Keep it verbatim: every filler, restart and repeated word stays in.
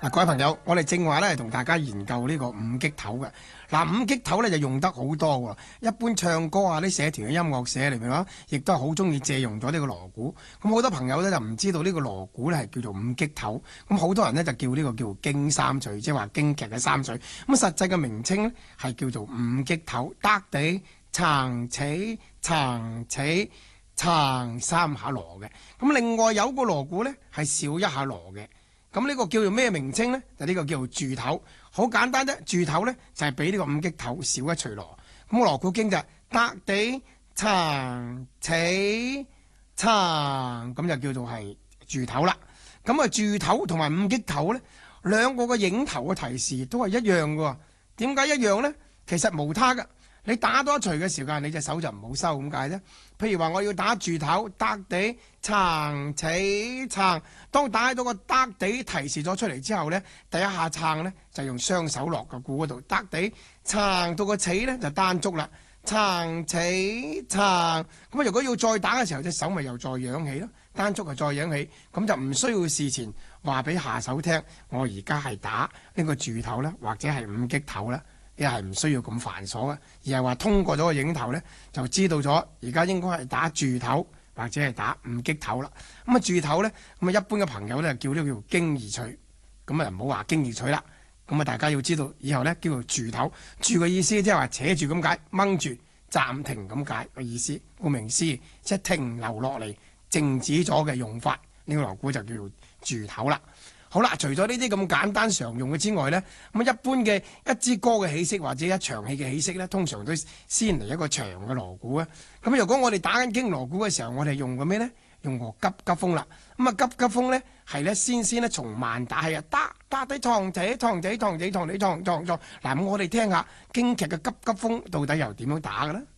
嗱，各位朋友，我哋正話咧同大家研究呢個五擊頭嘅。嗱，五擊頭咧就用得好多喎。一般唱歌啊，啲社團嘅音樂社嚟講，亦都係好中意借用咗呢個鑼鼓。咁好多朋友咧就唔知道呢個鑼鼓咧係叫做五擊頭。咁好多人呢，就叫呢個叫京三翠，即係話京劇嘅三翠。咁實際嘅名稱咧係叫做五擊頭，得地撐起撐起撐三下鑼嘅。咁另外有個鑼鼓咧係少一下鑼嘅。咁呢個叫做咩名稱呢？就呢個叫做柱頭，好簡單啫。柱頭呢就係比呢個五擊頭少一錘鑼。咁鑼鼓經就係得地撐起撐，咁就叫做係柱頭啦。咁啊柱頭同埋五擊頭呢，兩個嘅影頭嘅提示都係一樣嘅。點解一樣呢？其實無他㗎。你打多一錘嘅時間，你隻手就唔好收咁解啫。譬如話我要打柱頭，得地撐起撐，當打到個得地提示咗出嚟之後呢，第一下撐呢就用雙手落個鼓嗰度，得地撐到個起呢就單足啦，撐起撐。咁啊，如果要再打嘅時候，隻手咪又再揚起咯，單足係再揚起，咁就唔需要事前話俾下手聽，我而家係打呢個柱頭啦，或者係五擊頭啦。亦係唔需要咁繁瑣嘅，而係話通過咗個影頭呢，就知道咗而家應該係打柱頭或者係打五擊頭啦。咁啊柱頭呢，咁啊一般嘅朋友呢，叫呢個叫經二錘，咁啊唔好話經二錘啦。咁啊大家要知道以後呢，叫做柱頭，柱嘅意思即係話扯住咁解，掹住暫停咁解嘅意思。顧名思義，即係停留落嚟靜止咗嘅用法，呢、這個鑼鼓就叫做柱頭啦。好啦，除咗呢啲咁簡單常用嘅之外呢，咁一般嘅一支歌嘅起色或者一場戲嘅起色呢，通常都先嚟一個長嘅鑼鼓啊。咁如果我哋打緊經鑼鼓嘅時候，我哋用個咩呢？用個急急風啦。咁啊急急風呢，係呢先先呢從慢打起啊，得得地堂仔堂仔堂仔堂仔堂堂堂。嗱，咁我哋聽下京劇嘅急急風到底又點樣打嘅呢？